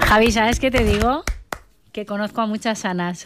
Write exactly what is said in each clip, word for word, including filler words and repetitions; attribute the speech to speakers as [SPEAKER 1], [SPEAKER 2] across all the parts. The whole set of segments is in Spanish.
[SPEAKER 1] Javi, ¿sabes qué te digo? Que conozco a muchas Anas.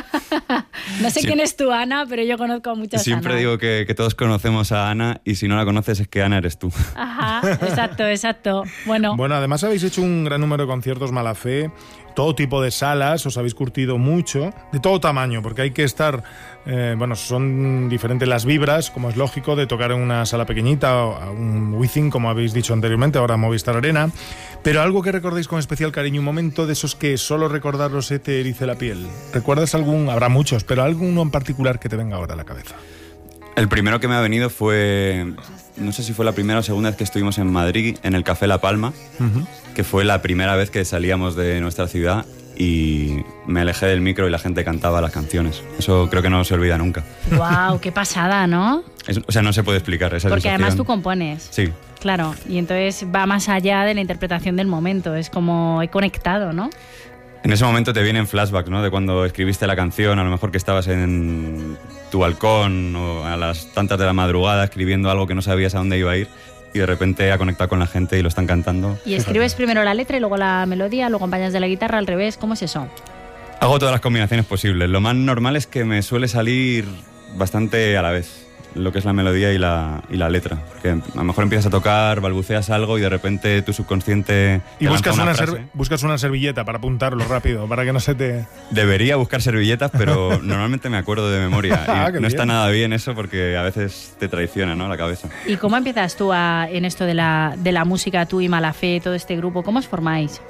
[SPEAKER 1] No sé sí. quién es tu Ana, pero yo conozco a muchas
[SPEAKER 2] Siempre
[SPEAKER 1] Anas.
[SPEAKER 2] digo que, que todos conocemos a Ana y si no la conoces es que Ana eres tú.
[SPEAKER 1] Ajá, exacto, exacto. Bueno,
[SPEAKER 3] bueno, además habéis hecho un gran número de conciertos Mala Fe, todo tipo de salas, os habéis curtido mucho, de todo tamaño, porque hay que estar, eh, bueno, son diferentes las vibras, como es lógico, de tocar en una sala pequeñita, o un Wizzing, como habéis dicho anteriormente, ahora Movistar Arena, pero algo que recordéis con especial cariño, un momento de esos que solo recordarlo se te erice la piel. ¿Recuerdas algún? Habrá muchos, pero alguno en particular que te venga ahora a la cabeza.
[SPEAKER 2] El primero que me ha venido fue, no sé si fue la primera o segunda vez que estuvimos en Madrid, en el Café La Palma, uh-huh. que fue la primera vez que salíamos de nuestra ciudad y me alejé del micro y la gente cantaba las canciones. Eso creo que no se olvida nunca.
[SPEAKER 1] ¡Guau! ¡Qué pasada!, ¿no?
[SPEAKER 2] Es, o sea, no se puede explicar esa
[SPEAKER 1] Porque
[SPEAKER 2] sensación.
[SPEAKER 1] Además tú compones.
[SPEAKER 2] Sí.
[SPEAKER 1] Claro, y entonces va más allá de la interpretación del momento, es como he conectado, ¿no?
[SPEAKER 2] En ese momento te vienen flashbacks, ¿no? De cuando escribiste la canción, a lo mejor que estabas en tu balcón o a las tantas de la madrugada escribiendo algo que no sabías a dónde iba a ir y de repente ha conectado con la gente y lo están cantando.
[SPEAKER 1] ¿Y escribes primero la letra y luego la melodía, luego acompañas de la guitarra al revés? ¿Cómo es eso?
[SPEAKER 2] Hago todas las combinaciones posibles. Lo más normal es que me suele salir bastante a la vez lo que es la melodía y la, y la letra. Que a lo mejor empiezas a tocar, balbuceas algo y de repente tu subconsciente
[SPEAKER 3] y buscas
[SPEAKER 2] una,
[SPEAKER 3] una,
[SPEAKER 2] frase.
[SPEAKER 3] Ser, buscas una servilleta para apuntarlo rápido, para que no se te...
[SPEAKER 2] Debería buscar servilletas, pero normalmente me acuerdo de memoria. Y
[SPEAKER 3] ah,
[SPEAKER 2] no
[SPEAKER 3] bien.
[SPEAKER 2] está nada bien eso porque a veces te traiciona, ¿no?, la cabeza.
[SPEAKER 1] ¿Y cómo empiezas tú a, en esto de la, de la música, tú y Mala Fe, todo este grupo? ¿Cómo os formáis?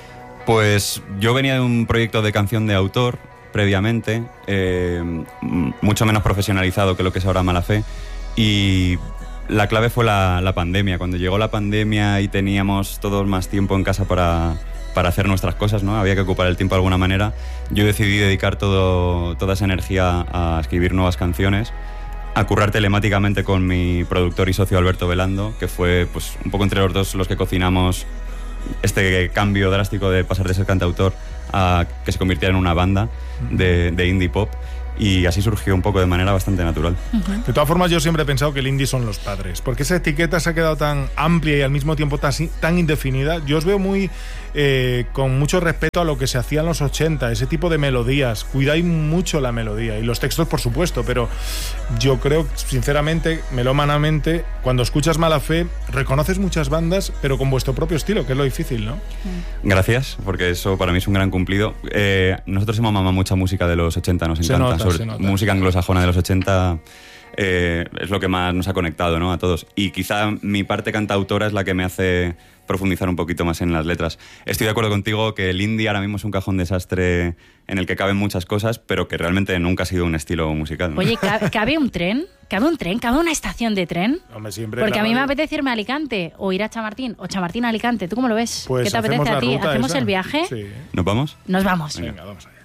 [SPEAKER 2] Pues yo venía de un proyecto de canción de autor previamente, eh, mucho menos profesionalizado que lo que es ahora Mala Fe, y la clave fue la, la pandemia. Cuando llegó la pandemia y teníamos todos más tiempo en casa para, para hacer nuestras cosas, ¿no? Había que ocupar el tiempo de alguna manera. Yo decidí dedicar todo, toda esa energía a escribir nuevas canciones, a currar telemáticamente con mi productor y socio Alberto Velando, que fue pues, un poco entre los dos los que cocinamos este cambio drástico de pasar de ser cantautor a que se convirtiera en una banda de, de indie pop. Y así surgió un poco de manera bastante natural.
[SPEAKER 3] Uh-huh. De todas formas, yo siempre he pensado que el indie son los padres, porque esa etiqueta se ha quedado tan amplia y al mismo tiempo tan, tan indefinida. Yo os veo muy eh, con mucho respeto a lo que se hacía en los ochenta, ese tipo de melodías. Cuidáis mucho la melodía y los textos, por supuesto, pero yo creo, sinceramente, melómanamente, cuando escuchas Mala Fe, reconoces muchas bandas, pero con vuestro propio estilo, que es lo difícil, ¿no?
[SPEAKER 2] Gracias, porque eso para mí es un gran cumplido. Eh, nosotros hemos mamado mucha música de los ochenta, nos encanta.
[SPEAKER 3] Se nota,
[SPEAKER 2] sobre
[SPEAKER 3] se nota.
[SPEAKER 2] Música anglosajona de los ochenta eh, es lo que más nos ha conectado, ¿no?, a todos. Y quizá mi parte cantautora es la que me hace profundizar un poquito más en las letras. Estoy de acuerdo contigo que el indie ahora mismo es un cajón desastre en el que caben muchas cosas, pero que realmente nunca ha sido un estilo musical, ¿no?
[SPEAKER 1] Oye, ¿cabe un tren? ¿Cabe un tren? ¿Cabe una estación de tren?
[SPEAKER 3] Hombre, siempre
[SPEAKER 1] Porque a mí
[SPEAKER 3] radio.
[SPEAKER 1] me apetece irme a Alicante o ir a Chamartín o Chamartín a Alicante. ¿Tú cómo lo ves?
[SPEAKER 3] Pues
[SPEAKER 1] ¿Qué te apetece a ti? ¿Hacemos
[SPEAKER 3] esa.
[SPEAKER 1] el viaje?
[SPEAKER 3] Sí.
[SPEAKER 2] ¿Nos vamos?
[SPEAKER 1] Nos vamos.
[SPEAKER 3] Venga, vamos allá.